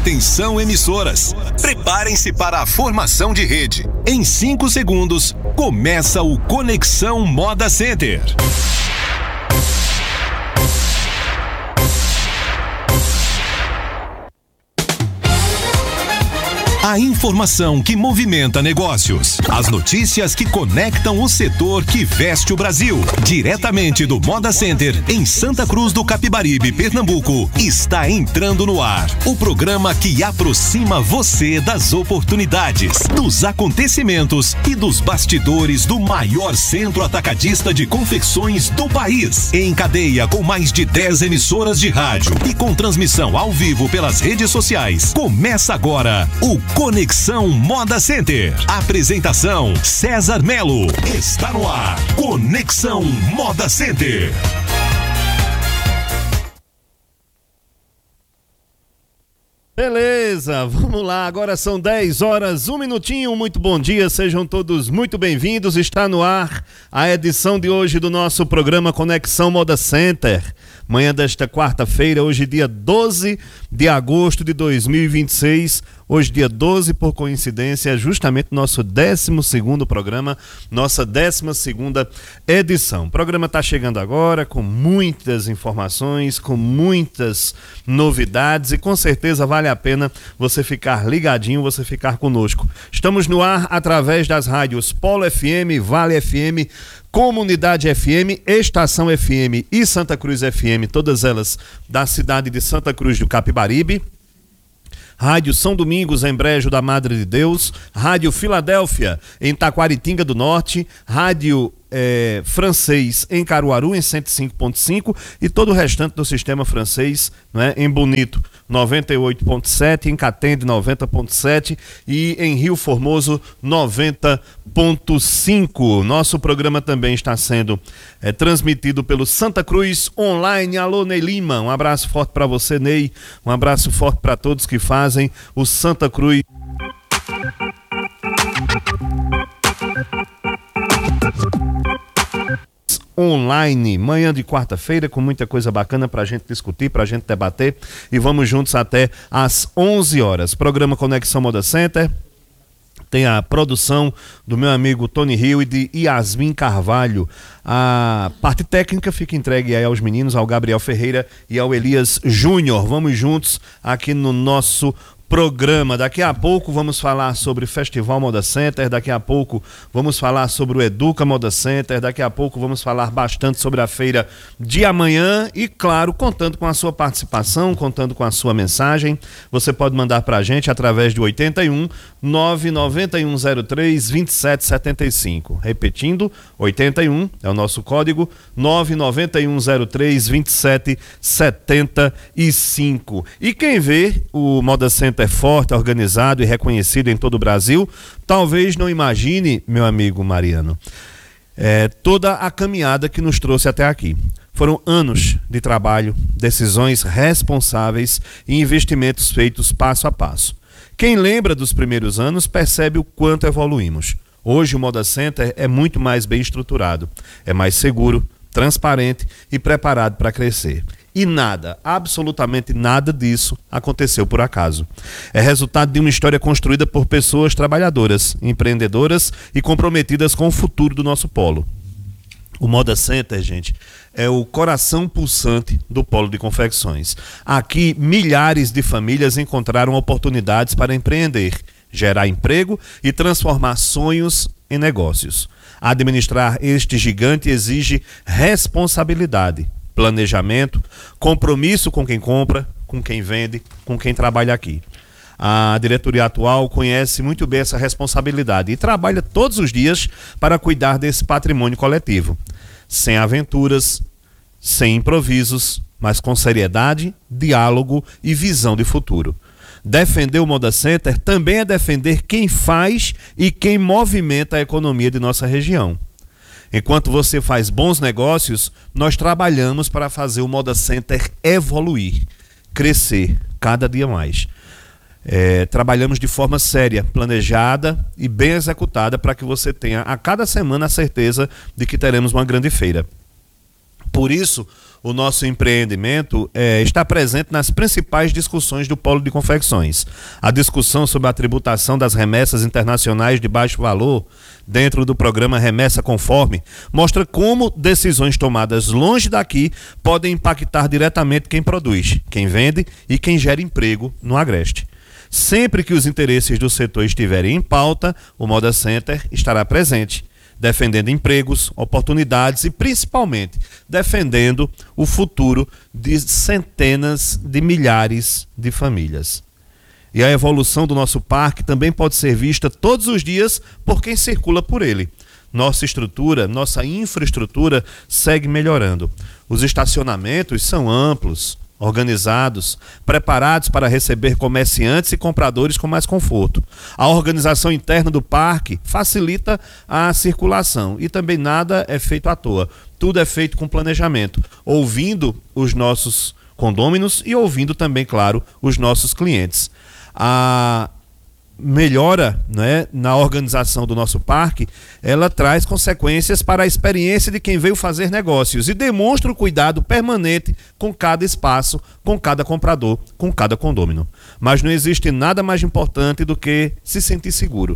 Atenção, emissoras. Preparem-se para a formação de rede. Em 5 segundos, começa o Conexão Moda Center. A informação que movimenta negócios. As notícias que conectam o setor que veste o Brasil. Diretamente do Moda Center, em Santa Cruz do Capibaribe, Pernambuco, está entrando no ar. O programa que aproxima você das oportunidades, dos acontecimentos e dos bastidores do maior centro atacadista de confecções do país. Em cadeia com mais de 10 emissoras de rádio e com transmissão ao vivo pelas redes sociais. Começa agora o Conexão Moda Center. Apresentação: César Melo. Está no ar. Conexão Moda Center. Beleza, vamos lá, agora são 10 horas, 1 minutinho, muito bom dia, sejam todos muito bem-vindos, está no ar a edição de hoje do nosso programa Conexão Moda Center, manhã desta quarta-feira, hoje dia 12 de agosto de 2026, hoje dia 12 por coincidência, é justamente nosso 12º programa, nossa 12ª edição. O programa está chegando agora com muitas informações, com muitas novidades e com certeza vale a pena você ficar ligadinho, você ficar conosco. Estamos no ar através das rádios Polo FM, Vale FM, Comunidade FM, Estação FM e Santa Cruz FM, todas elas da cidade de Santa Cruz do Capibaribe. Rádio São Domingos, em Brejo da Madre de Deus, Rádio Filadélfia, em Taquaritinga do Norte, Rádio Francês, em Caruaru, em 105.5 e todo o restante do sistema francês, né, em Bonito, 98.7, em Catende, 90.7 e em Rio Formoso, 90.5. Nosso programa também está sendo transmitido pelo Santa Cruz Online. Alô, Ney Lima, um abraço forte para você, Ney, um abraço forte para todos que fazem o Santa Cruz Online, manhã de quarta-feira com muita coisa bacana pra gente discutir, pra gente debater e vamos juntos até às 11 horas. Programa Conexão Moda Center tem a produção do meu amigo Tony Rio e de Yasmin Carvalho. A parte técnica fica entregue aí aos meninos, ao Gabriel Ferreira e ao Elias Júnior. Vamos juntos aqui no nosso programa. Daqui a pouco vamos falar sobre o Festival Moda Center, daqui a pouco vamos falar sobre o Educa Moda Center, daqui a pouco vamos falar bastante sobre a feira de amanhã e, claro, contando com a sua participação, contando com a sua mensagem. Você pode mandar para a gente através de 81 99103 2775. Repetindo, 81 é o nosso código, 99103 2775. E quem vê o Moda Center forte, organizado e reconhecido em todo o Brasil, talvez não imagine, meu amigo Mariano, toda a caminhada que nos trouxe até aqui. Foram anos de trabalho, decisões responsáveis e investimentos feitos passo a passo. Quem lembra dos primeiros anos percebe o quanto evoluímos. Hoje o Moda Center é muito mais bem estruturado, é mais seguro, transparente e preparado para crescer. E nada, absolutamente nada disso aconteceu por acaso. É resultado de uma história construída por pessoas trabalhadoras, empreendedoras e comprometidas com o futuro do nosso polo. O Moda Center, gente, é o coração pulsante do polo de confecções. Aqui, milhares de famílias encontraram oportunidades para empreender, gerar emprego e transformar sonhos em negócios. Administrar este gigante exige responsabilidade, planejamento, compromisso com quem compra, com quem vende, com quem trabalha aqui. A diretoria atual conhece muito bem essa responsabilidade e trabalha todos os dias para cuidar desse patrimônio coletivo. Sem aventuras, sem improvisos, mas com seriedade, diálogo e visão de futuro. Defender o Moda Center também é defender quem faz e quem movimenta a economia de nossa região. Enquanto você faz bons negócios, nós trabalhamos para fazer o Moda Center evoluir, crescer cada dia mais. Trabalhamos de forma séria, planejada e bem executada para que você tenha a cada semana a certeza de que teremos uma grande feira. Por isso, o nosso empreendimento está presente nas principais discussões do Polo de Confecções. A discussão sobre a tributação das remessas internacionais de baixo valor, dentro do programa Remessa Conforme, mostra como decisões tomadas longe daqui podem impactar diretamente quem produz, quem vende e quem gera emprego no Agreste. Sempre que os interesses do setor estiverem em pauta, o Moda Center estará presente, defendendo empregos, oportunidades e principalmente defendendo o futuro de centenas de milhares de famílias. E a evolução do nosso parque também pode ser vista todos os dias por quem circula por ele. Nossa estrutura, nossa infraestrutura segue melhorando. Os estacionamentos são amplos, organizados, preparados para receber comerciantes e compradores com mais conforto. A organização interna do parque facilita a circulação e também nada é feito à toa. Tudo é feito com planejamento, ouvindo os nossos condôminos e ouvindo também, claro, os nossos clientes. A melhora, né, na organização do nosso parque, ela traz consequências para a experiência de quem veio fazer negócios e demonstra o cuidado permanente com cada espaço, com cada comprador, com cada condômino. Mas não existe nada mais importante do que se sentir seguro.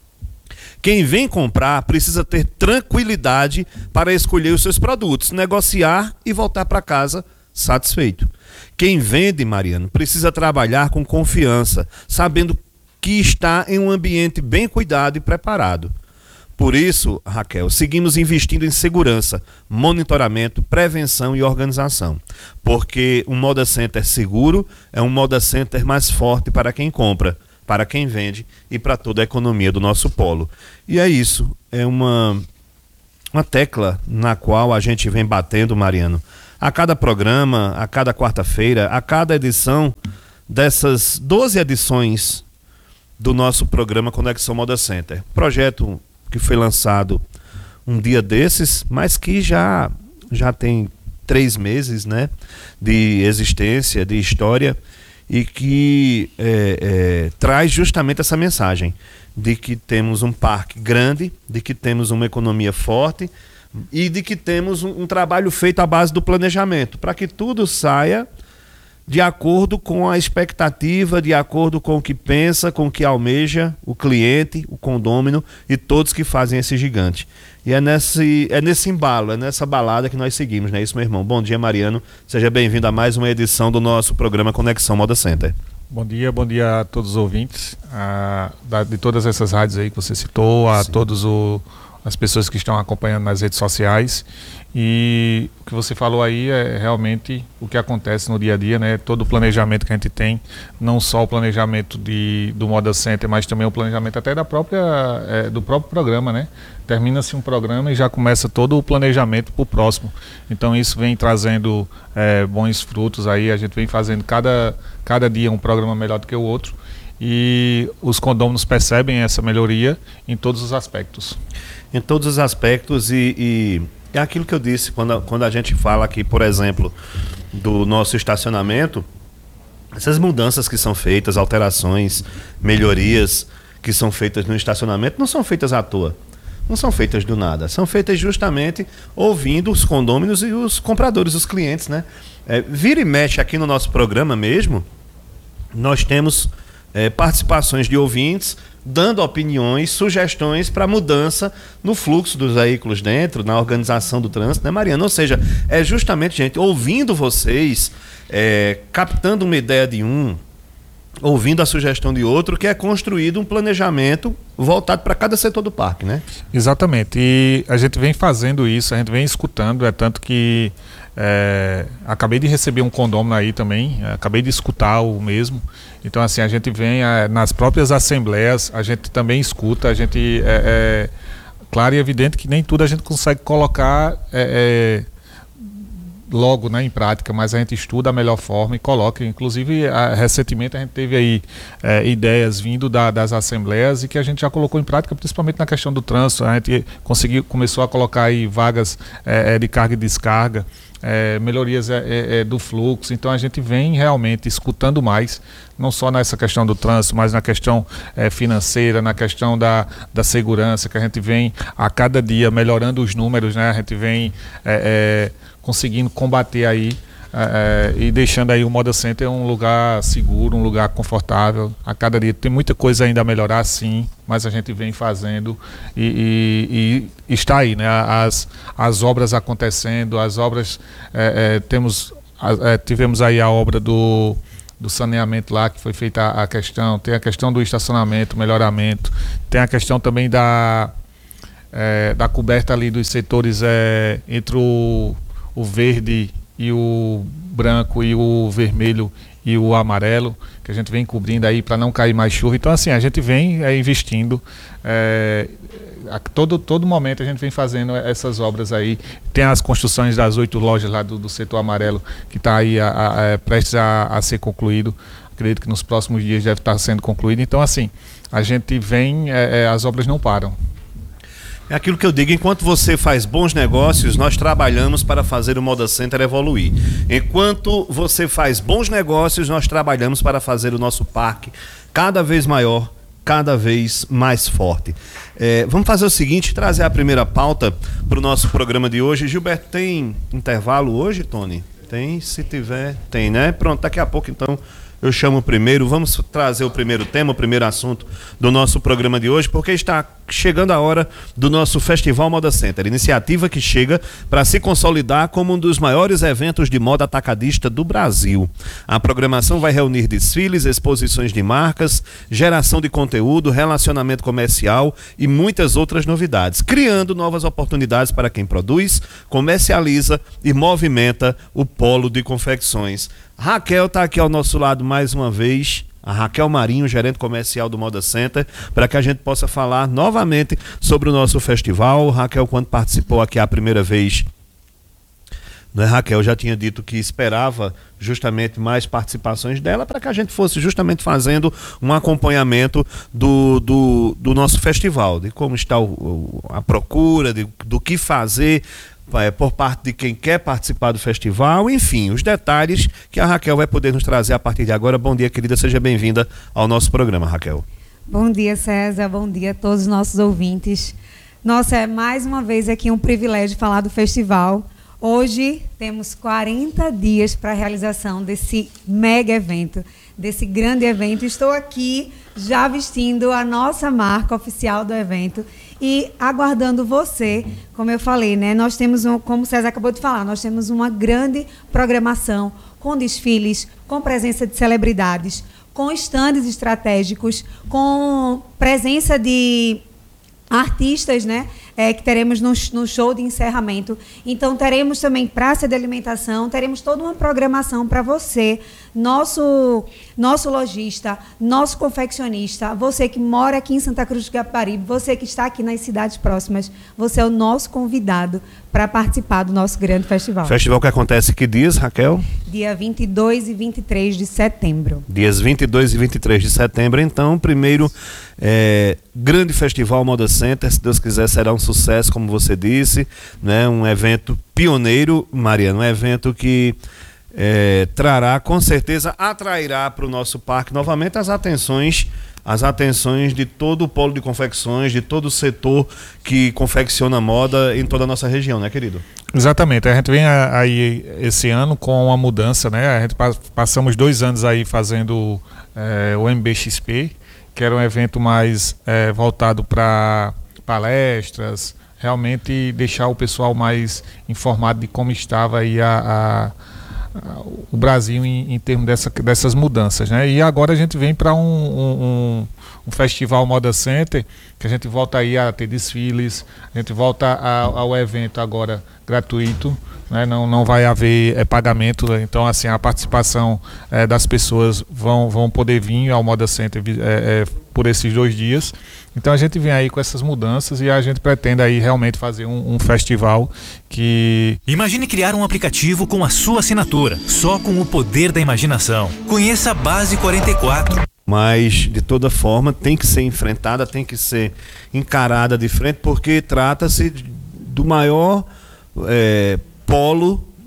Quem vem comprar precisa ter tranquilidade para escolher os seus produtos, negociar e voltar para casa satisfeito. Quem vende, Mariano, precisa trabalhar com confiança, sabendo que está em um ambiente bem cuidado e preparado. Por isso, Raquel, seguimos investindo em segurança, monitoramento, prevenção e organização. Porque um Moda Center seguro é um Moda Center mais forte para quem compra, para quem vende e para toda a economia do nosso polo. E é isso, é uma tecla na qual a gente vem batendo, Mariano. A cada programa, a cada quarta-feira, a cada edição dessas 12 edições do nosso programa Conexão Moda Center. Projeto que foi lançado um dia desses, mas que já tem 3 meses, né, de existência, de história, e que traz justamente essa mensagem de que temos um parque grande, de que temos uma economia forte e de que temos um trabalho feito à base do planejamento, para que tudo saia de acordo com a expectativa, de acordo com o que pensa, com o que almeja o cliente, o condômino e todos que fazem esse gigante. E é nesse embalo, é nessa balada que nós seguimos, não é isso, meu irmão? Bom dia, Mariano. Seja bem-vindo a mais uma edição do nosso programa Conexão Moda Center. Bom dia a todos os ouvintes de todas essas rádios aí que você citou, a todos as pessoas que estão acompanhando nas redes sociais. E o que você falou aí é realmente o que acontece no dia a dia, né? Todo o planejamento que a gente tem, não só o planejamento do Moda Center, mas também o planejamento até do próprio programa, né? Termina-se um programa e já começa todo o planejamento para o próximo. Então isso vem trazendo bons frutos aí, a gente vem fazendo cada dia um programa melhor do que o outro. E os condôminos percebem essa melhoria em todos os aspectos. Em todos os aspectos e é aquilo que eu disse, quando a gente fala aqui, por exemplo, do nosso estacionamento, essas mudanças que são feitas, alterações, melhorias que são feitas no estacionamento, não são feitas à toa, não são feitas do nada, são feitas justamente ouvindo os condôminos e os compradores, os clientes, né? Vira e mexe aqui no nosso programa mesmo, nós temos participações de ouvintes, dando opiniões, sugestões para mudança no fluxo dos veículos dentro, na organização do trânsito, né, Mariana? Ou seja, é justamente, gente, ouvindo vocês, captando uma ideia de um, ouvindo a sugestão de outro, que é construído um planejamento voltado para cada setor do parque, né? Exatamente, e a gente vem fazendo isso, a gente vem escutando, tanto que acabei de receber um condômino aí também, acabei de escutar o mesmo. Então assim, a gente vem nas próprias assembleias, a gente também escuta, a gente claro e evidente que nem tudo a gente consegue colocar logo, né, em prática, mas a gente estuda a melhor forma e coloca. Inclusive recentemente a gente teve aí ideias vindo das assembleias e que a gente já colocou em prática, principalmente na questão do trânsito. A gente começou a colocar aí vagas de carga e descarga. melhorias do fluxo. Então a gente vem realmente escutando mais, não só nessa questão do trânsito, mas na questão financeira, na questão da segurança, que a gente vem a cada dia melhorando os números, né? A gente vem conseguindo combater aí e deixando aí o Moda Center um lugar seguro, um lugar confortável. A cada dia tem muita coisa ainda a melhorar, sim, mas a gente vem fazendo e está aí, né? As obras acontecendo, as obras, tivemos aí a obra do saneamento lá, que foi feita a questão, tem a questão do estacionamento, melhoramento, tem a questão também da coberta ali dos setores entre o verde e o branco e o vermelho e o amarelo, que a gente vem cobrindo aí para não cair mais chuva. Então assim, a gente vem investindo, a todo momento a gente vem fazendo essas obras aí. Tem as construções das 8 lojas lá do setor amarelo, que está aí prestes a ser concluído. Acredito que nos próximos dias deve estar sendo concluído. Então assim, a gente vem, as obras não param. É aquilo que eu digo, enquanto você faz bons negócios, nós trabalhamos para fazer o Moda Center evoluir. Enquanto você faz bons negócios, nós trabalhamos para fazer o nosso parque cada vez maior, cada vez mais forte. Vamos fazer o seguinte, trazer a primeira pauta para o nosso programa de hoje. Gilberto, tem intervalo hoje, Tony? Tem, se tiver, tem, né? Pronto, daqui a pouco então eu chamo o primeiro, vamos trazer o primeiro tema, o primeiro assunto do nosso programa de hoje, porque está chegando a hora do nosso Festival Moda Center, iniciativa que chega para se consolidar como um dos maiores eventos de moda atacadista do Brasil. A programação vai reunir desfiles, exposições de marcas, geração de conteúdo, relacionamento comercial e muitas outras novidades, criando novas oportunidades para quem produz, comercializa e movimenta o polo de confecções. Raquel está aqui ao nosso lado mais uma vez, a Raquel Marinho, gerente comercial do Moda Center, para que a gente possa falar novamente sobre o nosso festival. Raquel, quando participou aqui a primeira vez, né, Raquel já tinha dito que esperava justamente mais participações dela para que a gente fosse justamente fazendo um acompanhamento do nosso festival, de como está a procura, do que fazer por parte de quem quer participar do festival, enfim, os detalhes que a Raquel vai poder nos trazer a partir de agora. Bom dia, querida, seja bem-vinda ao nosso programa, Raquel. Bom dia, César, bom dia a todos os nossos ouvintes. Nossa, é mais uma vez aqui um privilégio falar do festival. Hoje temos 40 dias para a realização desse mega evento, desse grande evento. Estou aqui já vestindo a nossa marca oficial do evento e aguardando você. Como eu falei, né? Nós temos, como o César acabou de falar, nós temos uma grande programação com desfiles, com presença de celebridades, com estandes estratégicos, com presença de artistas, né? Que teremos no show de encerramento. Então teremos também praça de alimentação, teremos toda uma programação para você, nosso lojista, nosso confeccionista, você que mora aqui em Santa Cruz do Capibaribe, você que está aqui nas cidades próximas, você é o nosso convidado para participar do nosso grande festival. Festival que acontece que dias, Raquel? Dia 22 e 23 de setembro. Dias 22 e 23 de setembro, então, primeiro grande festival Moda Center, se Deus quiser será um sucesso, como você disse, né? Um evento pioneiro, Mariana, um evento que trará, com certeza, atrairá para o nosso parque novamente as atenções de todo o polo de confecções, de todo o setor que confecciona moda em toda a nossa região, né, querido? Exatamente, a gente vem aí esse ano com uma mudança, né? A gente passamos 2 anos aí fazendo o MBXP, que era um evento mais voltado para palestras, realmente deixar o pessoal mais informado de como estava aí o Brasil em termos dessas mudanças, né? E agora a gente vem para um festival Moda Center, que a gente volta aí a ter desfiles, a gente volta ao evento agora gratuito, né? Não vai haver pagamento, então assim, a participação das pessoas vão poder vir ao Moda Center por esses 2 dias. Então a gente vem aí com essas mudanças e a gente pretende aí realmente fazer um festival que... Imagine criar um aplicativo com a sua assinatura, só com o poder da imaginação. Conheça a Base 44. Mas, de toda forma, tem que ser enfrentada, tem que ser encarada de frente, porque trata-se do maior polo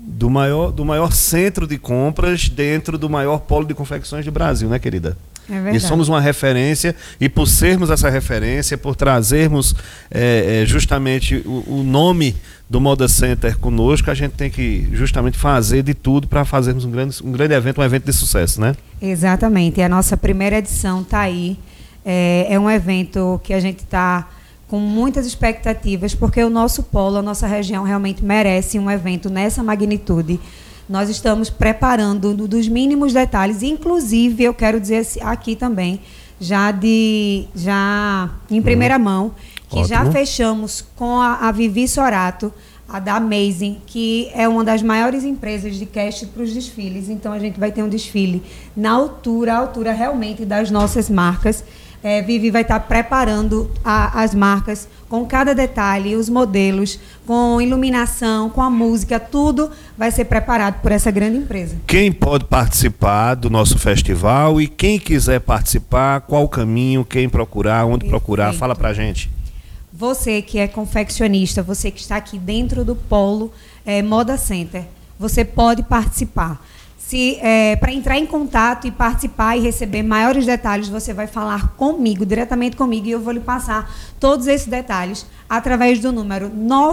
do maior centro de compras dentro do maior polo de confecções do Brasil, né, querida? É verdade. E somos uma referência, e por sermos essa referência, por trazermos justamente o nome do Moda Center conosco, a gente tem que justamente fazer de tudo para fazermos um grande evento, um evento de sucesso, né? Exatamente. A nossa primeira edição está aí. É um evento que a gente está com muitas expectativas, porque o nosso polo, a nossa região realmente merece um evento nessa magnitude. Nós estamos preparando dos mínimos detalhes, inclusive eu quero dizer aqui também, já em primeira mão, que Ótimo. já fechamos com a Vivi Sorato, a da Amazing, que é uma das maiores empresas de cast para os desfiles. Então a gente vai ter um desfile na altura realmente das nossas marcas. Vivi vai estar preparando as marcas com cada detalhe, os modelos, com iluminação, com a música, tudo vai ser preparado por essa grande empresa. Quem pode participar do nosso festival e quem quiser participar, qual o caminho, quem procurar, onde procurar, fala pra gente. Você que é confeccionista, você que está aqui dentro do polo Moda Center, você pode participar. Para entrar em contato e participar e receber maiores detalhes, você vai falar comigo, diretamente comigo, e eu vou lhe passar todos esses detalhes através do número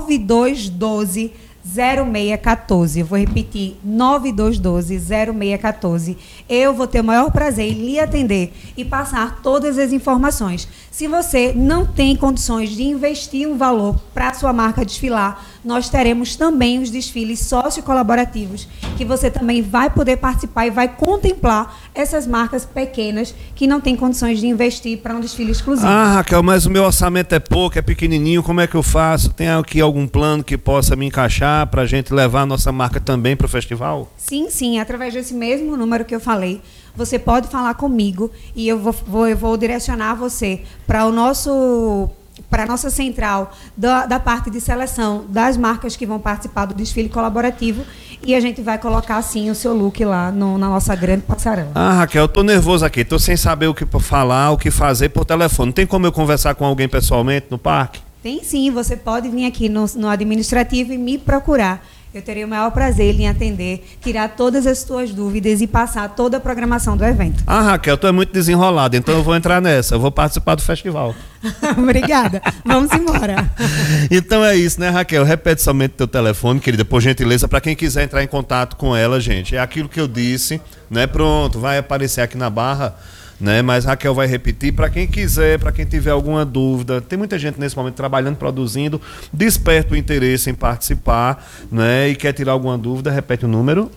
9212-0614. Eu vou repetir, 9212-0614. Eu vou ter o maior prazer em lhe atender e passar todas as informações. Se você não tem condições de investir um valor para a sua marca desfilar, nós teremos também os desfiles sócio-colaborativos, que você também vai poder participar e vai contemplar essas marcas pequenas que não têm condições de investir para um desfile exclusivo. Ah, Raquel, mas o meu orçamento é pouco, é pequenininho, como é que eu faço? Tem aqui algum plano que possa me encaixar para a gente levar a nossa marca também para o festival? Sim, através desse mesmo número que eu falei, você pode falar comigo e eu vou direcionar você para a nossa central da parte de seleção das marcas que vão participar do desfile colaborativo, e a gente vai colocar assim o seu look lá na nossa grande passarela. Ah, Raquel, eu tô nervoso aqui, tô sem saber o que falar, o que fazer por telefone. Não tem como eu conversar com alguém pessoalmente no parque? Tem sim, você pode vir aqui no administrativo e me procurar. Eu terei o maior prazer em atender, tirar todas as suas dúvidas e passar toda a programação do evento. Ah, Raquel, tu é muito desenrolada, então eu vou entrar nessa, eu vou participar do festival. Obrigada, vamos embora. Então é isso, né, Raquel? Repete somente teu telefone, querida, por gentileza, para quem quiser entrar em contato com ela, gente. É aquilo que eu disse, né? Pronto, vai aparecer aqui na barra, né? Mas Raquel vai repetir para quem quiser, para quem tiver alguma dúvida. Tem muita gente nesse momento trabalhando, produzindo, desperta o interesse em participar, né? E quer tirar alguma dúvida, repete o número.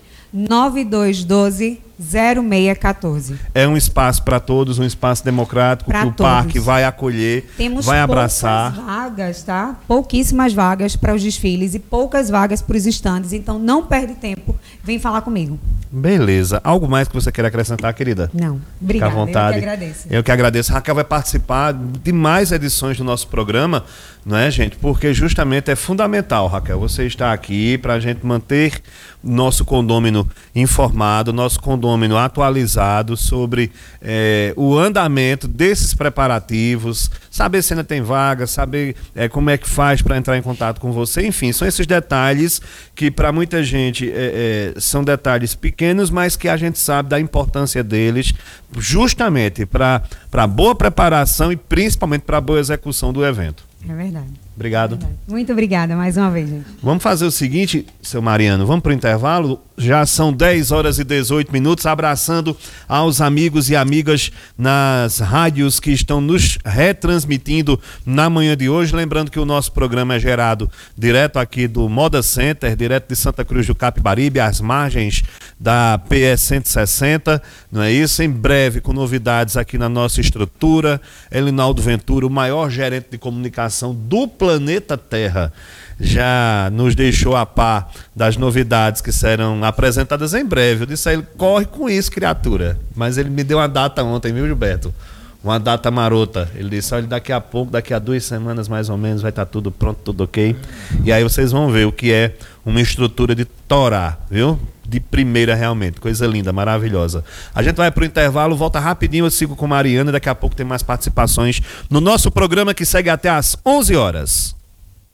9212-0614. É um espaço para todos, um espaço democrático que o parque vai acolher, vai abraçar. Temos poucas vagas, tá? Pouquíssimas vagas para os desfiles e poucas vagas para os estandes, então não perde tempo, vem falar comigo. Beleza. Algo mais que você queira acrescentar, querida? Não. Obrigada, fica à vontade. eu que agradeço. Eu que agradeço. A Raquel vai participar de mais edições do nosso programa, não é, gente? Porque justamente é fundamental, Raquel, você está aqui para a gente manter nosso condômino informado, nosso condômino atualizado sobre o andamento desses preparativos, saber se ainda tem vaga, saber como é que faz para entrar em contato com você. Enfim, são esses detalhes que para muita gente são detalhes pequenos, mas que a gente sabe da importância deles justamente para boa preparação e principalmente para boa execução do evento. É verdade. Obrigado. É verdade. Muito obrigada mais uma vez, gente. Vamos fazer o seguinte, seu Mariano, vamos para o intervalo? Já são 10 horas e 18 minutos, abraçando aos amigos e amigas nas rádios que estão nos retransmitindo na manhã de hoje. Lembrando que o nosso programa é gerado direto aqui do Moda Center, direto de Santa Cruz do Capibaribe, às margens da PS 160, não é isso? Em breve, com novidades aqui na nossa estrutura. Elinaldo Ventura, o maior gerente de comunicação do planeta Terra, já nos deixou a par das novidades que serão apresentadas em breve. Eu disse a ele, corre com isso, criatura. Mas ele me deu uma data ontem, viu, Gilberto? Uma data marota. Ele disse, olha, daqui a pouco, daqui a 2 semanas mais ou menos, vai estar tudo pronto, tudo ok. E aí vocês vão ver o que é uma estrutura de Torá, viu? De primeira realmente, coisa linda, maravilhosa. A gente vai para o intervalo, volta rapidinho, eu sigo com Mariana e daqui a pouco tem mais participações no nosso programa que segue até às 11 horas.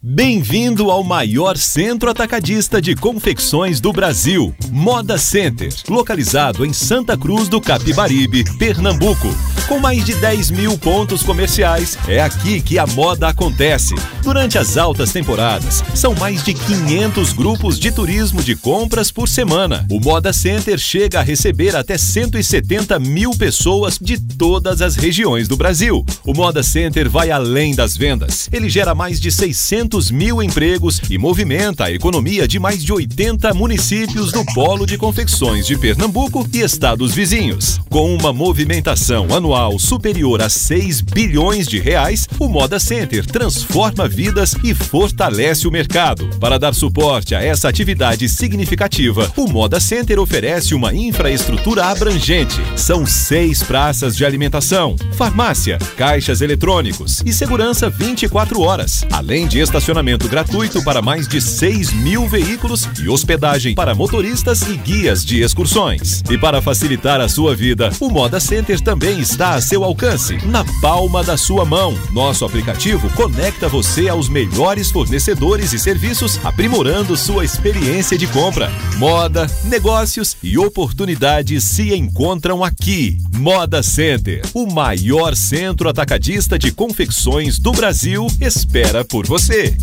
Bem-vindo ao maior centro atacadista de confecções do Brasil, Moda Center, localizado em Santa Cruz do Capibaribe, Pernambuco. Com mais de 10 mil pontos comerciais, é aqui que a moda acontece. Durante as altas temporadas, são mais de 500 grupos de turismo de compras por semana. O Moda Center chega a receber até 170 mil pessoas de todas as regiões do Brasil. O Moda Center vai além das vendas. Ele gera mais de 600 mil empregos e movimenta a economia de mais de 80 municípios do Polo de Confecções de Pernambuco e estados vizinhos. Com uma movimentação anual superior a 6 bilhões de reais, o Moda Center transforma vidas e fortalece o mercado. Para dar suporte a essa atividade significativa, o Moda Center oferece uma infraestrutura abrangente. São 6 praças de alimentação, farmácia, caixas eletrônicos e segurança 24 horas, além de estacionamento gratuito para mais de 6 mil veículos e hospedagem para motoristas e guias de excursões. E para facilitar a sua vida, o Moda Center também está a seu alcance, na palma da sua mão. Nosso aplicativo conecta você aos melhores fornecedores e serviços, aprimorando sua experiência de compra. Moda, negócios e oportunidades se encontram aqui. Moda Center, o maior centro atacadista de confecções do Brasil, espera por você.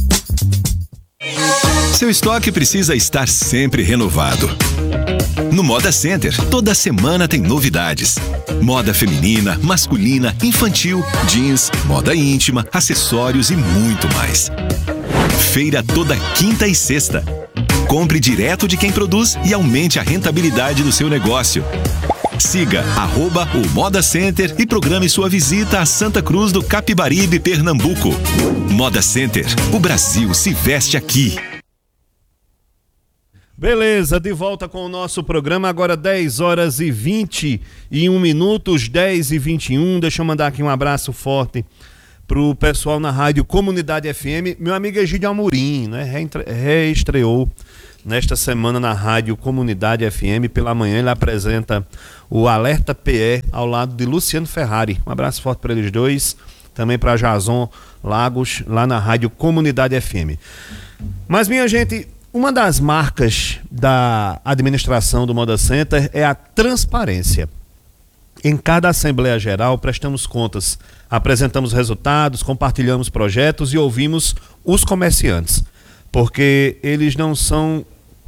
Seu estoque precisa estar sempre renovado. No Moda Center, toda semana tem novidades. Moda feminina, masculina, infantil, jeans, moda íntima, acessórios e muito mais. Feira toda quinta e sexta. Compre direto de quem produz e aumente a rentabilidade do seu negócio. Siga @o Moda Center e programe sua visita a Santa Cruz do Capibaribe, Pernambuco. Moda Center, o Brasil se veste aqui. Beleza, de volta com o nosso programa, agora 10 horas e 21 minutos, 10 e 21. Deixa eu mandar aqui um abraço forte pro pessoal na rádio Comunidade FM. Meu amigo Egídio Amorim, né, reestreou nesta semana na rádio Comunidade FM. Pela manhã ele apresenta o Alerta PE ao lado de Luciano Ferrari. Um abraço forte para eles dois, também para Jason Lagos, lá na rádio Comunidade FM. Mas, minha gente, uma das marcas da administração do Moda Center é a transparência. Em cada Assembleia Geral prestamos contas, apresentamos resultados, compartilhamos projetos e ouvimos os comerciantes, porque eles não são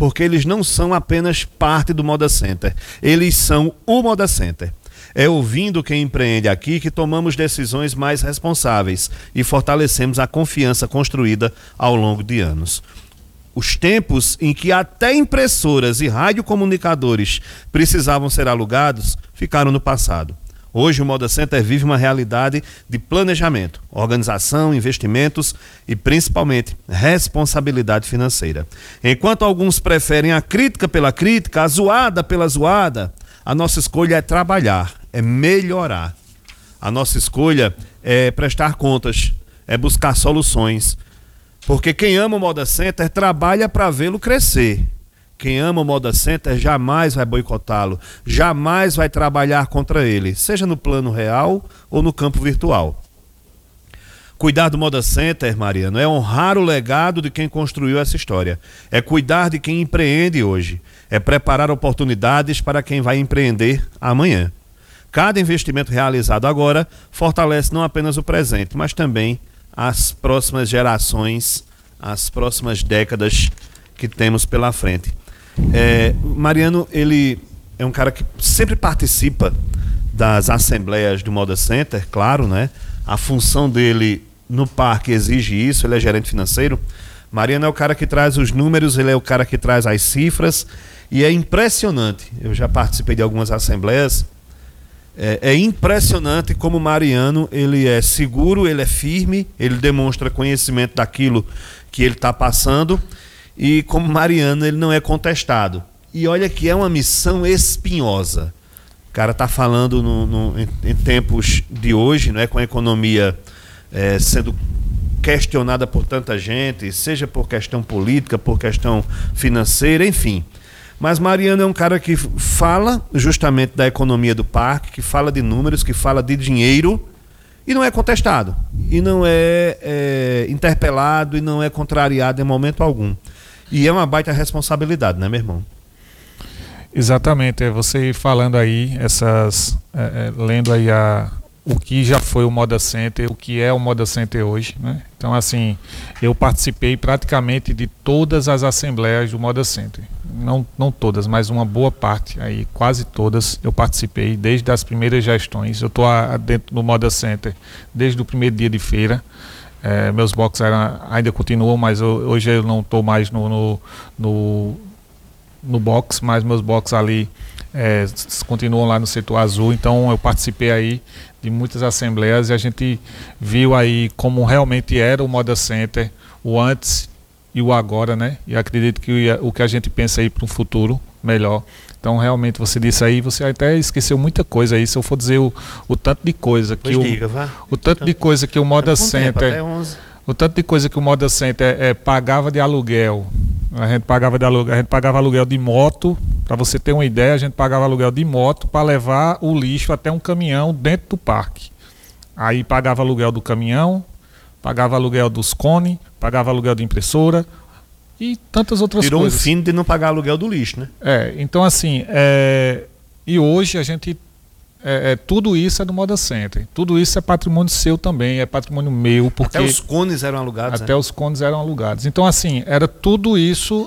apenas parte do Moda Center, eles são o Moda Center. É ouvindo quem empreende aqui que tomamos decisões mais responsáveis e fortalecemos a confiança construída ao longo de anos. Os tempos em que até impressoras e radiocomunicadores precisavam ser alugados ficaram no passado. Hoje o Moda Center vive uma realidade de planejamento, organização, investimentos e principalmente responsabilidade financeira. Enquanto alguns preferem a crítica pela crítica, a zoada pela zoada, a nossa escolha é trabalhar, é melhorar. A nossa escolha é prestar contas, é buscar soluções. Porque quem ama o Moda Center trabalha para vê-lo crescer. Quem ama o Moda Center jamais vai boicotá-lo, jamais vai trabalhar contra ele, seja no plano real ou no campo virtual. Cuidar do Moda Center, Mariano, é honrar o legado de quem construiu essa história. É cuidar de quem empreende hoje. É preparar oportunidades para quem vai empreender amanhã. Cada investimento realizado agora fortalece não apenas o presente, mas também as próximas gerações, as próximas décadas que temos pela frente. Mariano, ele é um cara que sempre participa das assembleias do Moda Center, claro, né? A função dele no parque exige isso, ele é gerente financeiro. Mariano é o cara que traz os números, ele é o cara que traz as cifras e é impressionante. Eu já participei de algumas assembleias. É impressionante como o Mariano, ele é seguro, ele é firme, ele demonstra conhecimento daquilo que ele está passando e como Mariano ele não é contestado. E olha que é uma missão espinhosa. O cara está falando em tempos de hoje, né, com a economia sendo questionada por tanta gente, seja por questão política, por questão financeira, enfim. Mas Mariano é um cara que fala justamente da economia do parque, que fala de números, que fala de dinheiro e não é contestado, e não é interpelado, e não é contrariado em momento algum. E é uma baita responsabilidade, né, meu irmão? Exatamente, você falando aí, lendo aí o que já foi o Moda Center, o que é o Moda Center hoje, né? Então, assim, eu participei praticamente de todas as assembleias do Moda Center. Não todas, mas uma boa parte, aí quase todas eu participei, desde as primeiras gestões. Eu estou dentro do Moda Center desde o primeiro dia de feira. Meus boxes ainda continuam, mas hoje eu não estou mais no box, mas meus boxes ali continuam lá no setor azul. Então eu participei aí de muitas assembleias e a gente viu aí como realmente era o Moda Center, o antes e o agora, né? E acredito que o que a gente pensa aí para um futuro melhor. Então realmente você disse aí, você até esqueceu muita coisa aí. Se eu for dizer o tanto de coisa que o tanto de coisa que o Moda Center, o tanto de coisa que o Moda Center pagava de aluguel. A gente pagava aluguel de moto, para você ter uma ideia, a gente pagava aluguel de moto para levar o lixo até um caminhão dentro do parque. Aí pagava aluguel do caminhão, pagava aluguel dos cones, pagava aluguel de impressora e tantas outras coisas. Tirou um fim de não pagar aluguel do lixo, né? Então assim, e hoje a gente, tudo isso é do Moda Center, tudo isso é patrimônio seu também, é patrimônio meu, porque até os cones eram alugados. Até os cones eram alugados. Então assim, tudo isso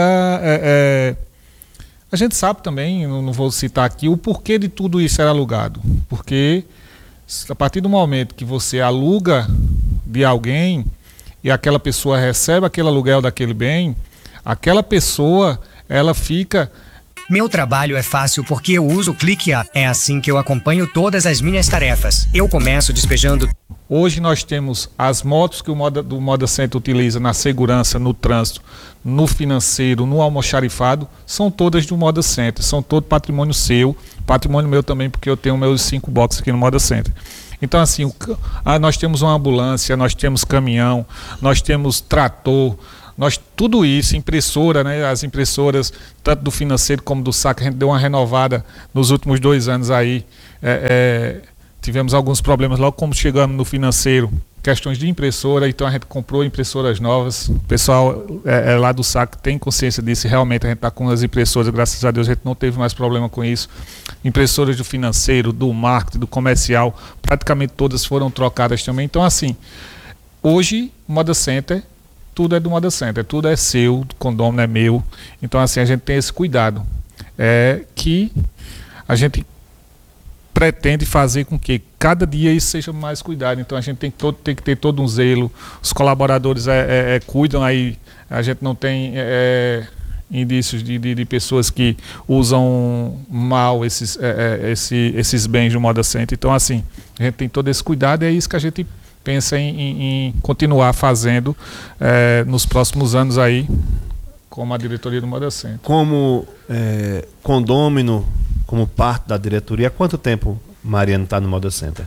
a gente sabe também, não vou citar aqui, o porquê de tudo isso era alugado. Porque a partir do momento que você aluga de alguém e aquela pessoa recebe aquele aluguel daquele bem, aquela pessoa, ela fica... Meu trabalho é fácil porque eu uso o ClickUp. É assim que eu acompanho todas as minhas tarefas. Eu começo despejando... Hoje nós temos as motos que do Moda Center utiliza na segurança, no trânsito, no financeiro, no almoxarifado, são todas do Moda Center, são todo patrimônio seu, patrimônio meu também, porque eu tenho meus 5 boxes aqui no Moda Center. Então assim, nós temos uma ambulância, nós temos caminhão, nós temos trator, tudo isso, impressora, né? As impressoras, tanto do financeiro como do saco, a gente deu uma renovada nos últimos 2 anos aí. Tivemos alguns problemas logo como chegamos no financeiro, questões de impressora, então a gente comprou impressoras novas. O pessoal lá do saco tem consciência disso, e realmente a gente está com as impressoras, graças a Deus a gente não teve mais problema com isso. Impressoras do financeiro, do marketing, do comercial, praticamente todas foram trocadas também. Então assim, hoje o Moda Center, tudo é do Moda Center, tudo é seu, o condomínio é meu. Então assim, a gente tem esse cuidado, que a gente pretende fazer com que cada dia isso seja mais cuidado. Então a gente tem que ter todo um zelo, os colaboradores cuidam aí, a gente não tem indícios de pessoas que usam mal esses bens do Moda Center. Então assim, a gente tem todo esse cuidado e é isso que a gente pensa em continuar fazendo nos próximos anos aí, como a diretoria do Moda Center. Como condômino, como parte da diretoria, há quanto tempo Mariano está no Moda Center?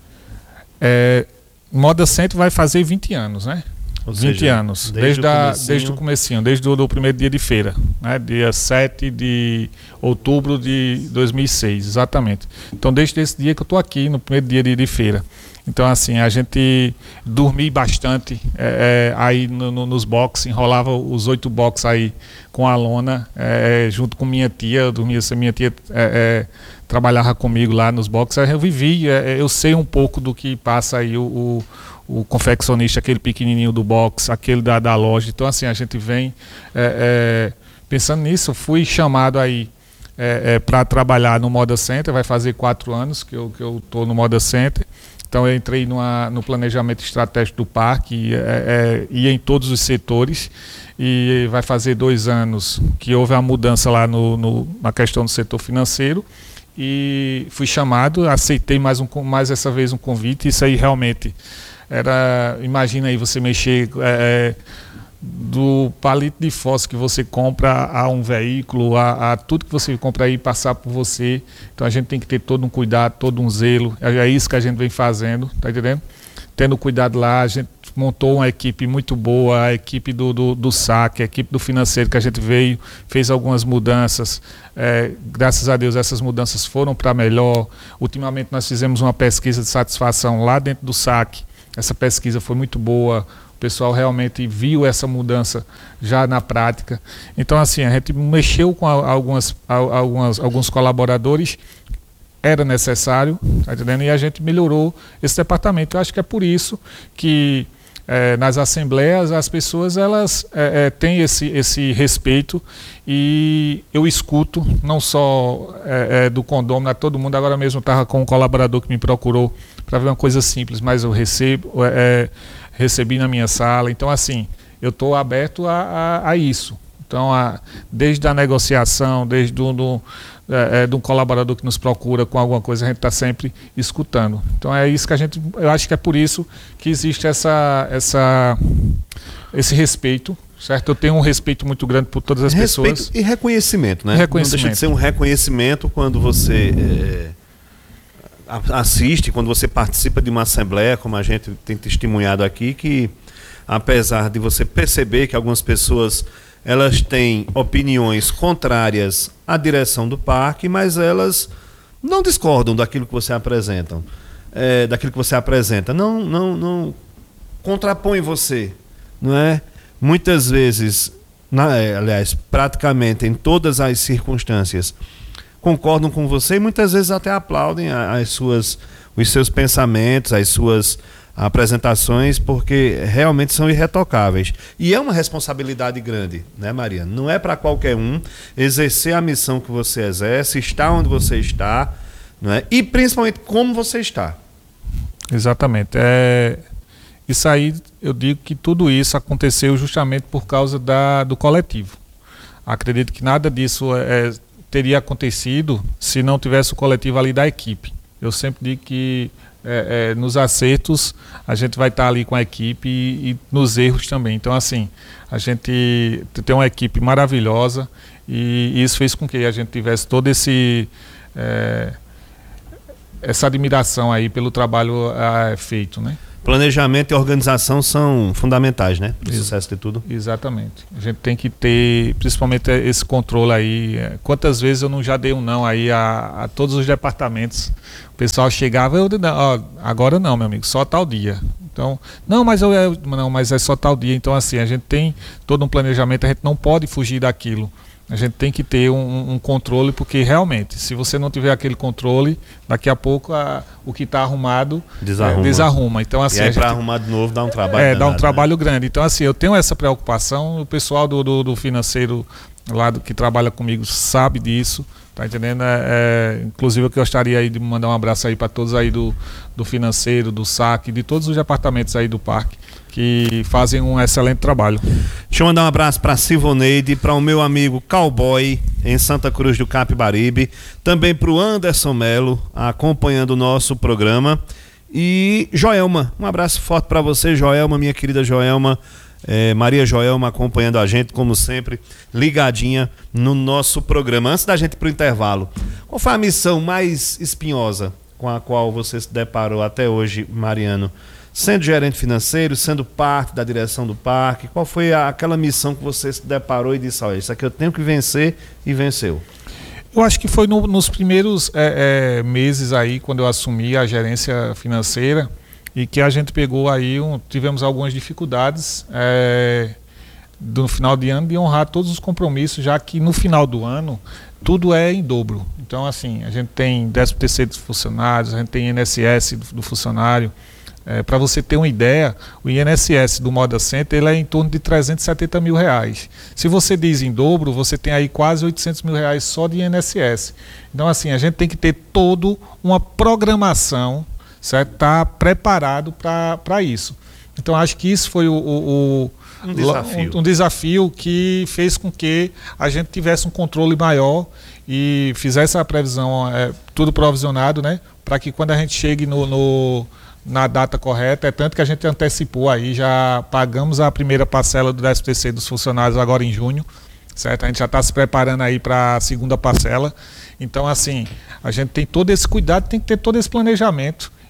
Moda Center vai fazer 20 anos, né? Ou 20 seja, anos, desde o comecinho, desde o primeiro dia de feira, né? Dia 7 de outubro de 2006, exatamente. Então desde esse dia que eu estou aqui, no primeiro dia de feira. Então assim, a gente dormia bastante aí nos boxes, enrolava os 8 boxes aí com a lona, junto com minha tia. Eu dormia, minha tia trabalhava comigo lá nos boxes. Eu vivi, eu sei um pouco do que passa aí o confeccionista, aquele pequenininho do box, aquele da loja. Então assim, a gente vem pensando nisso. Fui chamado aí para trabalhar no Moda Center, vai fazer 4 anos que eu estou no Moda Center. Então eu entrei no planejamento estratégico do parque, ia em todos os setores, e vai fazer 2 anos que houve a mudança lá na questão do setor financeiro, e fui chamado, aceitei mais essa vez um convite. Isso aí realmente imagina aí você mexer do palito de fósforo que você compra a um veículo, a tudo que você compra aí passar por você. Então a gente tem que ter todo um cuidado, todo um zelo. É isso que a gente vem fazendo, tá entendendo? Tendo cuidado lá, a gente montou uma equipe muito boa, a equipe do saque, a equipe do financeiro, que a gente veio, fez algumas mudanças. Graças a Deus essas mudanças foram para melhor. Ultimamente nós fizemos uma pesquisa de satisfação lá dentro do saque. Essa pesquisa foi muito boa. O pessoal realmente viu essa mudança já na prática. Então, assim, a gente mexeu com alguns colaboradores, era necessário, tá entendendo? E a gente melhorou esse departamento. Eu acho que é por isso que nas assembleias as pessoas elas têm esse respeito, e eu escuto, não só do condômino, a todo mundo. Agora mesmo estava com um colaborador que me procurou para ver uma coisa simples, mas eu recebi na minha sala. Então, assim, eu estou aberto a isso. Então, desde a negociação, desde de um colaborador que nos procura com alguma coisa, a gente está sempre escutando. Então, é isso que eu acho que é por isso que existe esse respeito, certo? Eu tenho um respeito muito grande por todas as pessoas. E reconhecimento, né? Não deixa de ser um reconhecimento quando você assiste, quando você participa de uma assembleia, como a gente tem testemunhado aqui, que apesar de você perceber que algumas pessoas elas têm opiniões contrárias à direção do parque, mas elas não discordam daquilo que você apresenta. Não contrapõe você, não é? Muitas vezes, aliás, praticamente em todas as circunstâncias, concordam com você e muitas vezes até aplaudem os seus pensamentos, as suas apresentações, porque realmente são irretocáveis. E é uma responsabilidade grande, né, Mariana? Não é para qualquer um exercer a missão que você exerce, estar onde você está, não é? E principalmente como você está. Exatamente. Isso aí, eu digo que tudo isso aconteceu justamente por causa do coletivo. Acredito que nada disso teria acontecido se não tivesse o coletivo ali da equipe. Eu sempre digo que nos acertos a gente vai estar ali com a equipe e nos erros também. Então, assim, a gente tem uma equipe maravilhosa e isso fez com que a gente tivesse todo essa admiração aí pelo trabalho feito, né? Planejamento e organização são fundamentais, né? Para o sucesso de tudo. Exatamente. A gente tem que ter, principalmente, esse controle aí. Quantas vezes eu não já dei um não aí a todos os departamentos. O pessoal chegava, agora não, meu amigo, só tal dia. Então, mas é só tal dia. Então, assim, a gente tem todo um planejamento, a gente não pode fugir daquilo. A gente tem que ter um controle, porque realmente, se você não tiver aquele controle, daqui a pouco o que está arrumado desarruma. Então, assim, e aí para arrumar de novo dá um trabalho dá um trabalho grande. Então, assim, eu tenho essa preocupação, o pessoal do financeiro lá que trabalha comigo sabe disso, tá entendendo? Inclusive eu gostaria aí de mandar um abraço aí para todos aí do financeiro, do saque, de todos os departamentos aí do parque, que fazem um excelente trabalho. Deixa eu mandar um abraço para Sivoneide, para o meu amigo Cowboy em Santa Cruz do Capibaribe, também para o Anderson Melo acompanhando o nosso programa, e Joelma, um abraço forte para você, Joelma, minha querida Joelma, Maria Joelma acompanhando a gente, como sempre, ligadinha no nosso programa. Antes da gente ir para o intervalo, qual foi a missão mais espinhosa com a qual você se deparou até hoje, Mariano? Sendo gerente financeiro, sendo parte da direção do parque, qual foi aquela missão que você se deparou e disse, olha, isso aqui eu tenho que vencer, e venceu? Eu acho que foi nos primeiros meses aí, quando eu assumi a gerência financeira, e que a gente pegou aí, tivemos algumas dificuldades no final de ano de honrar todos os compromissos, já que no final do ano tudo é em dobro. Então, assim, a gente tem 13º dos funcionários, a gente tem INSS do funcionário. Para você ter uma ideia, o INSS do Moda Center ele é em torno de R$370 mil. Se você diz em dobro, você tem aí quase R$800 mil só de INSS. Então, assim, a gente tem que ter toda uma programação, certo? Tá preparado para isso. Então, acho que isso foi um desafio que fez com que a gente tivesse um controle maior e fizesse a previsão, tudo provisionado, né? Para que quando a gente chegue na data correta, tanto que a gente antecipou aí, já pagamos a primeira parcela do 13º dos funcionários agora em junho, certo? A gente já está se preparando aí para a segunda parcela. Então, assim, a gente tem todo esse cuidado, tem que ter todo esse planejamento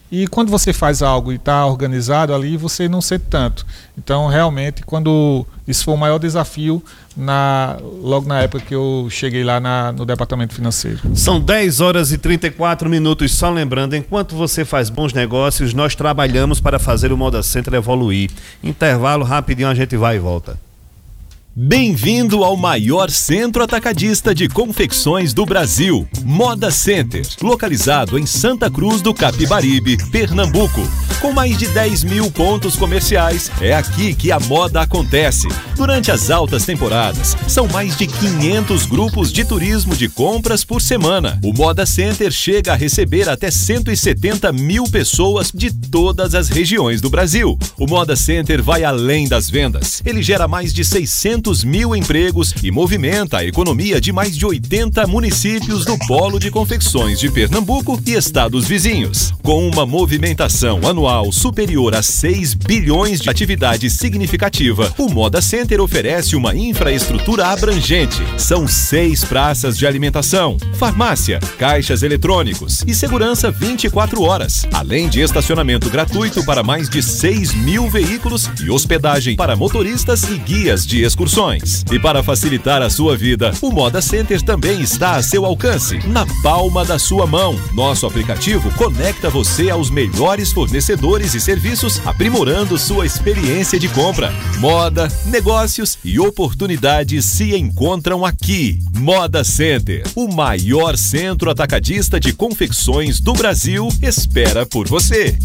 E quando você faz algo e está organizado ali, você não sente tanto. Então, realmente, isso foi o maior desafio logo na época que eu cheguei lá no departamento financeiro. São 10 horas e 34 minutos. Só lembrando, enquanto você faz bons negócios, nós trabalhamos para fazer o Moda Center evoluir. Intervalo rapidinho, a gente vai e volta. Bem-vindo ao maior centro atacadista de confecções do Brasil, Moda Center, localizado em Santa Cruz do Capibaribe, Pernambuco. Com mais de 10 mil pontos comerciais, é aqui que a moda acontece. Durante as altas temporadas, são mais de 500 grupos de turismo de compras por semana. O Moda Center chega a receber até 170 mil pessoas de todas as regiões do Brasil. O Moda Center vai além das vendas. Ele gera mais de 600 mil empregos e movimenta a economia de mais de 80 municípios do Polo de Confecções de Pernambuco e estados vizinhos. Com uma movimentação anual superior a 6 bilhões de atividade significativa, o Moda Center oferece uma infraestrutura abrangente. São 6 praças de alimentação, farmácia, caixas eletrônicos e segurança 24 horas, além de estacionamento gratuito para mais de 6 mil veículos e hospedagem para motoristas e guias de excursões. E para facilitar a sua vida, o Moda Center também está a seu alcance, na palma da sua mão. Nosso aplicativo conecta você aos melhores fornecedores e serviços, aprimorando sua experiência de compra. Moda, negócios e oportunidades se encontram aqui. Moda Center, o maior centro atacadista de confecções do Brasil, espera por você.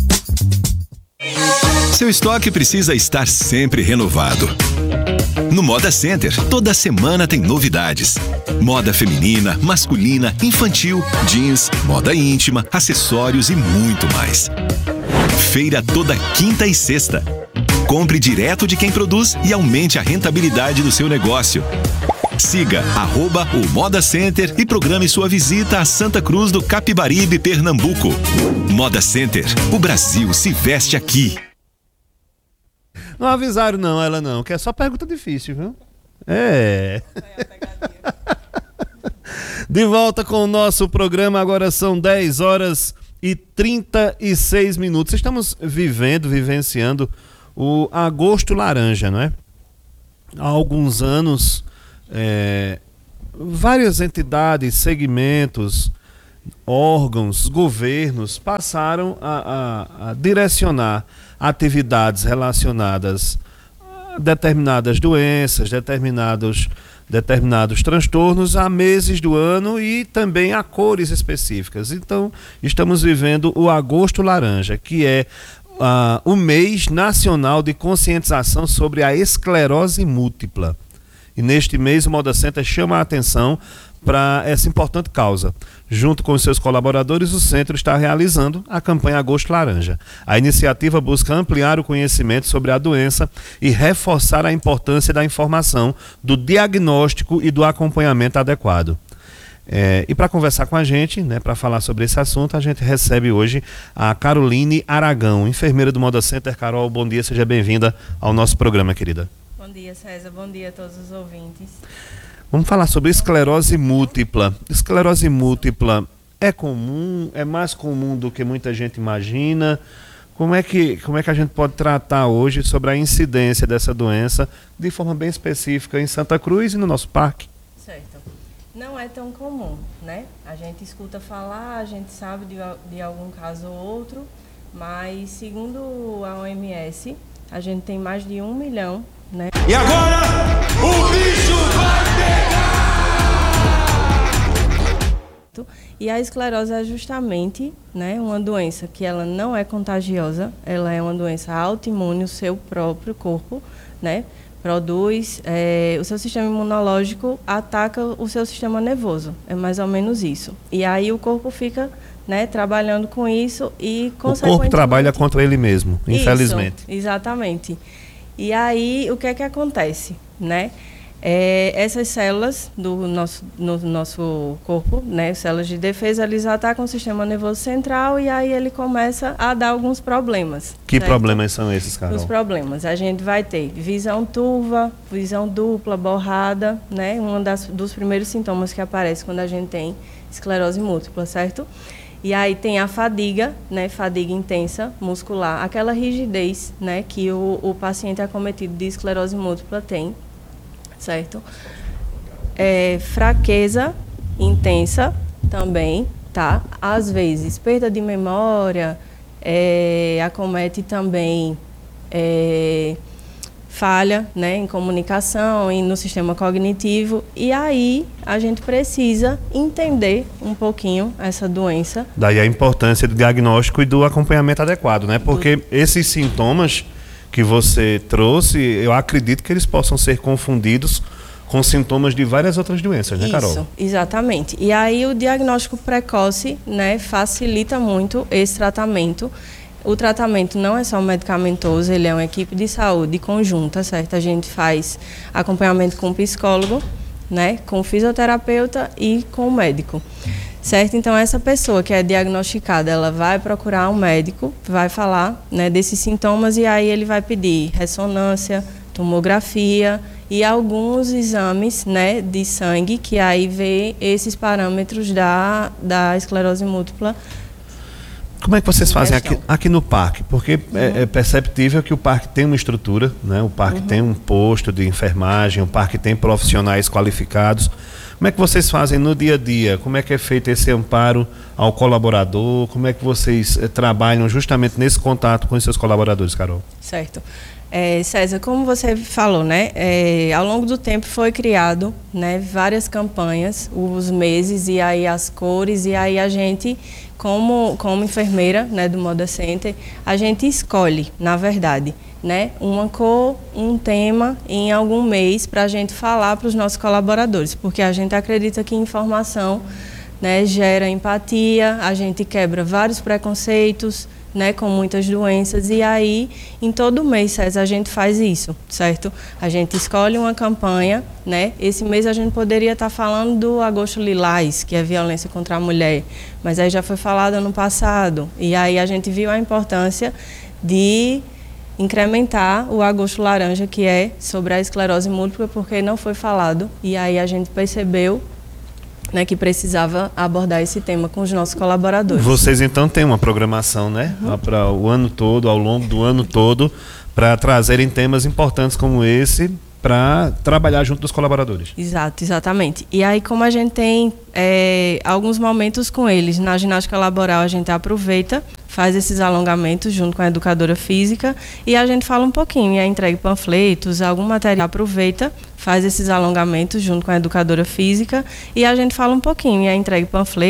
Seu estoque precisa estar sempre renovado. No Moda Center, toda semana tem novidades. Moda feminina, masculina, infantil, jeans, moda íntima, acessórios e muito mais. Feira toda quinta e sexta. Compre direto de quem produz e aumente a rentabilidade do seu negócio. Siga @o Moda Center e programe sua visita a Santa Cruz do Capibaribe, Pernambuco. Moda Center, o Brasil se veste aqui. Não avisaram não, ela não, que é só pergunta difícil, viu? É. De volta com o nosso programa, agora são 10 horas e 36 minutos. Estamos vivenciando o Agosto Laranja, não é? Há alguns anos, várias entidades, segmentos, órgãos, governos passaram a direcionar atividades relacionadas a determinadas doenças, determinados transtornos a meses do ano e também a cores específicas. Então, estamos vivendo o Agosto Laranja, que é o mês nacional de conscientização sobre a esclerose múltipla. E neste mês o Moda Center chama a atenção para essa importante causa. Junto com os seus colaboradores, o centro está realizando a campanha Agosto Laranja. A iniciativa busca ampliar o conhecimento sobre a doença e reforçar a importância da informação, do diagnóstico e do acompanhamento adequado. E para conversar com a gente, né, para falar sobre esse assunto, a gente recebe hoje a Caroline Aragão, enfermeira do Moda Center. Carol, bom dia, seja bem-vinda ao nosso programa, querida. Bom dia, César, bom dia a todos os ouvintes. Vamos falar sobre esclerose múltipla. Esclerose múltipla é comum, é mais comum do que muita gente imagina. Como é que a gente pode tratar hoje sobre a incidência dessa doença de forma bem específica em Santa Cruz e no nosso parque? Certo. Não é tão comum, né? A gente escuta falar, a gente sabe de algum caso ou outro, mas segundo a OMS, a gente tem mais de 1 milhão, né? E agora, o bicho vai pegar! E a esclerose é justamente, né, uma doença que ela não é contagiosa, ela é uma doença autoimune, o seu próprio corpo, né, produz, o seu sistema imunológico ataca o seu sistema nervoso, é mais ou menos isso. E aí o corpo fica, né, trabalhando com isso e, consequentemente... O corpo trabalha contra ele mesmo, infelizmente. Isso, exatamente. E aí, o que é que acontece, né? Essas células no nosso corpo, né, células de defesa, eles atacam o sistema nervoso central e aí ele começa a dar alguns problemas. Que certo? Problemas são esses, Carol? Os problemas, a gente vai ter visão turva, visão dupla, borrada, né? Dos primeiros sintomas que aparece quando a gente tem esclerose múltipla, certo? E aí tem a fadiga, né, fadiga intensa muscular, aquela rigidez, né, que o paciente acometido de esclerose múltipla tem, certo? Fraqueza intensa também, tá? Às vezes, perda de memória, acomete também falha, né, em comunicação e no sistema cognitivo, e aí a gente precisa entender um pouquinho essa doença. Daí a importância do diagnóstico e do acompanhamento adequado, né? Porque esses sintomas que você trouxe, eu acredito que eles possam ser confundidos com sintomas de várias outras doenças, né, Carol? Isso, exatamente. E aí o diagnóstico precoce, né, facilita muito esse tratamento. O tratamento não é só medicamentoso, ele é uma equipe de saúde conjunta, certo? A gente faz acompanhamento com o psicólogo, né, com o fisioterapeuta e com o médico, certo? Então, essa pessoa que é diagnosticada, ela vai procurar um médico, vai falar, né, desses sintomas e aí ele vai pedir ressonância, tomografia e alguns exames, né, de sangue, que aí vê esses parâmetros da esclerose múltipla. Como é que vocês fazem aqui no parque? Porque é perceptível que o parque tem uma estrutura, né? O parque tem um posto de enfermagem, o parque tem profissionais qualificados. Como é que vocês fazem no dia a dia? Como é que é feito esse amparo ao colaborador? Como é que vocês trabalham justamente nesse contato com os seus colaboradores, Carol? Certo. César, como você falou, né, ao longo do tempo foi criado, né, várias campanhas, os meses e aí as cores, e aí a gente, como enfermeira, né, do Moda Center, a gente escolhe, na verdade, né, uma cor, um tema em algum mês para a gente falar para os nossos colaboradores, porque a gente acredita que informação, né, gera empatia, a gente quebra vários preconceitos, né, com muitas doenças, e aí em todo mês, César, a gente faz isso, certo? A gente escolhe uma campanha, né? Esse mês a gente poderia estar falando do Agosto Lilás, que é violência contra a mulher, mas aí já foi falado ano passado, e aí a gente viu a importância de incrementar o Agosto Laranja, que é sobre a esclerose múltipla, porque não foi falado, e aí a gente percebeu, né, que precisava abordar esse tema com os nossos colaboradores. Vocês então têm uma programação, né, para o ano todo, ao longo do ano todo, para trazerem temas importantes como esse para trabalhar junto dos colaboradores. Exato, exatamente. E aí, como a gente tem alguns momentos com eles, na ginástica laboral a gente aproveita, faz esses alongamentos junto com a educadora física e a gente fala um pouquinho, e aí entrega panfletos, algum material, aproveita, faz esses alongamentos junto com a educadora física e a gente fala um pouquinho, e aí entrega panfletos,